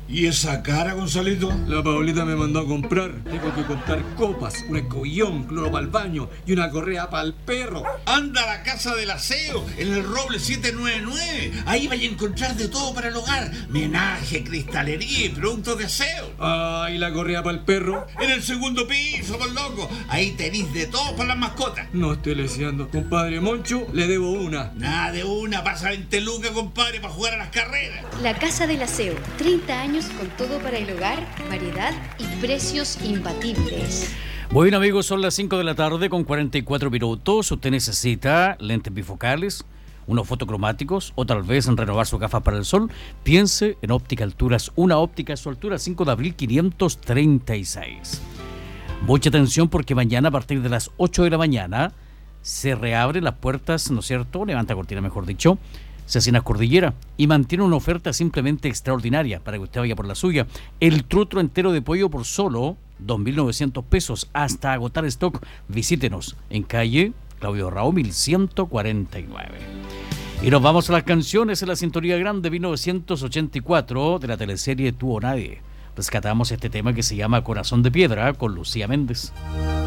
¿Y esa cara, Gonzalito? La Paulita me mandó a comprar. Tengo que comprar copas, un escobillón, cloro para el baño y una correa para el perro. Anda a la Casa del Aseo, en el Roble 799. Ahí vais a encontrar de todo para el hogar. Menaje, cristalería y productos de aseo. Ah, ¿y la correa para el perro? En el segundo piso, por loco. Ahí tenéis de todo para las mascotas. No estoy leseando. Compadre Moncho, le debo una. Nada de una, pasa 20 lucas, compadre, para jugar a las carreras. La Casa del Aseo, 30 años con todo para el hogar, variedad y precios imbatibles. Bueno, amigos, son las 5 de la tarde con 44 minutos. Usted necesita lentes bifocales, unos fotocromáticos o tal vez en renovar sus gafas para el sol. Piense en Óptica Alturas, una óptica a su altura, 5 de abril 536. Mucha atención porque mañana a partir de las 8 de la mañana se reabren las puertas, ¿no es cierto? Levanta cortina, mejor dicho. Cecinas Cordillera y mantiene una oferta simplemente extraordinaria para que usted vaya por la suya. El trutro entero de pollo por solo 2.900 pesos hasta agotar stock. Visítenos en calle Claudio Raúl 1149. Y nos vamos a las canciones en la sintonía grande 1984 de la teleserie Tú o Nadie. Rescatamos este tema que se llama Corazón de Piedra con Lucía Méndez.